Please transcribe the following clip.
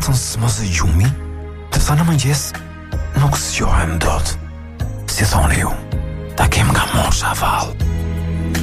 natën së mos e gjumi, tërsa në mëngjes nuk zgjohem dot. Si thoni ju, ta kem nga mosha vallë.